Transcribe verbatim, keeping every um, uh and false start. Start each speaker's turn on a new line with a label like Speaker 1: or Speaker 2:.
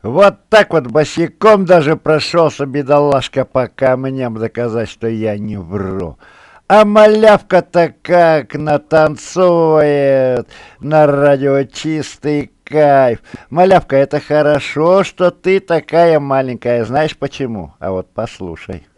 Speaker 1: Вот так вот босиком даже прошелся бедолажка по камням доказать, что я не вру. А малявка-то как натанцует на радио чистый кайф. Малявка, это хорошо, что ты такая маленькая. Знаешь почему? А вот послушай.